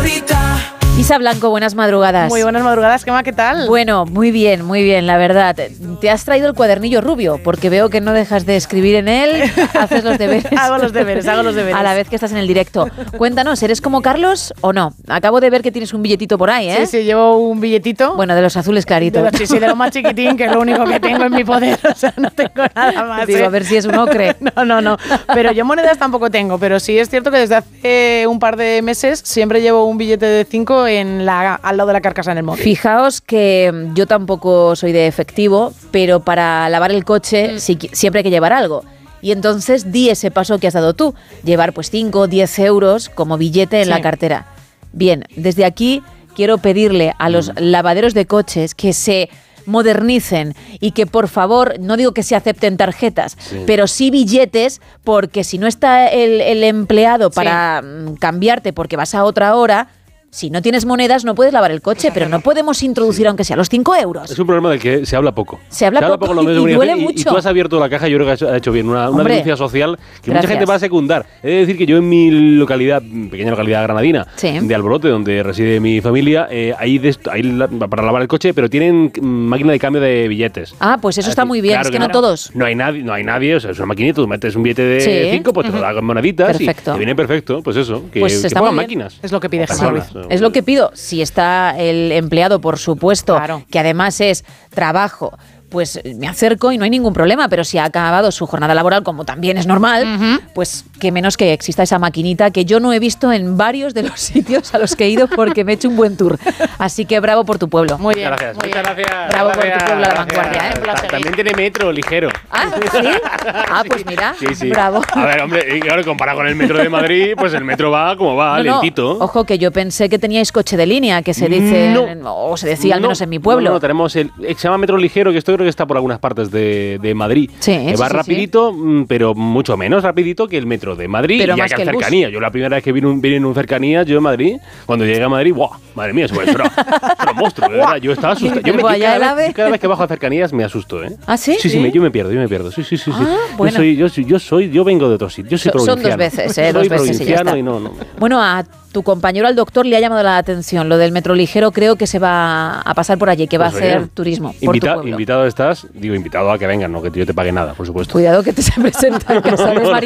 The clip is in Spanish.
favorita. Isa Blanco, buenas madrugadas. Muy buenas madrugadas, Gemma, ¿qué tal? Bueno, muy bien, la verdad. Te has traído el cuadernillo rubio, porque veo que no dejas de escribir en él, haces los deberes. hago los deberes. A la vez que estás en el directo. Cuéntanos, ¿eres como Carlos o no? Acabo de ver que tienes un billetito por ahí, ¿eh? Sí, llevo un billetito. Bueno, de los azules claritos. Sí, de lo más chiquitín, que es lo único que tengo en mi poder. O sea, no tengo nada más. Digo, a ver si es un ocre. No. Pero yo monedas tampoco tengo, pero sí es cierto que desde hace un par de meses siempre llevo un billete de 5 al lado de la carcasa en el móvil. Fijaos que yo tampoco soy de efectivo, pero para lavar el coche siempre hay que llevar algo. Y entonces di ese paso que has dado tú, llevar pues 5 o 10 euros como billete en la cartera. Bien, desde aquí quiero pedirle a los lavaderos de coches que se modernicen y que por favor, no digo que se acepten tarjetas, pero sí billetes, porque si no está el empleado para cambiarte porque vas a otra hora, si no tienes monedas no puedes lavar el coche, pero no podemos introducir aunque sea los 5 euros. Es un problema del que se habla poco. Se habla poco lo y duele mucho. Y tú has abierto la caja, yo creo que has hecho bien, una denuncia social que mucha gente va a secundar. He de decir que yo en mi localidad, pequeña localidad granadina, de Alborote, donde reside mi familia, hay para lavar el coche, pero tienen máquina de cambio de billetes. Ah, pues eso está muy bien, claro, es que no todos. No hay nadie, o sea, es una maquinita, tú metes un billete de 5, pues te lo da con moneditas y viene perfecto, pues eso, que pongan máquinas. Es lo que pide Jesús. Es lo que pido. Si está el empleado, por supuesto, que además es trabajo, pues me acerco y no hay ningún problema, pero si ha acabado su jornada laboral, como también es normal, pues qué menos que exista esa maquinita que yo no he visto en varios de los sitios a los que he ido porque me he hecho un buen tour. Así que bravo por tu pueblo. Muy bien. Muchas gracias. Bravo por tu pueblo, La Vanguardia. También tiene metro ligero. Ah, ¿sí? Ah, pues mira, sí. Bravo. A ver, hombre, y claro, comparado con el metro de Madrid, pues el metro va como va, lentito. Ojo, que yo pensé que teníais coche de línea, que se dice, o se decía al menos en mi pueblo. No, tenemos se llama metro ligero, que esto creo que está por algunas partes de Madrid. Que va rapidito, pero mucho menos rapidito que el metro de Madrid, pero y ya que el cercanía. Yo la primera vez que vine en un cercanía, yo en Madrid, cuando llegué a Madrid, ¡buah! Madre mía, eso era un monstruo, de verdad. Yo estaba asustado. Cada vez que bajo a cercanías me asusto, ¿eh? ¿Ah, sí? Sí, yo me pierdo. Sí. Ah, bueno. Yo vengo de otro sitio. Yo soy provinciano. Son dos veces, soy dos veces y ya está. Y no. Bueno, a tu compañero, al doctor, le ha llamado la atención lo del metro ligero. Creo que se va a pasar por allí, que va a hacer turismo por tu pueblo. Invitado estás, digo invitado a que vengan, no que yo te pague nada, por supuesto. Cuidado que te se presenta en casa de María.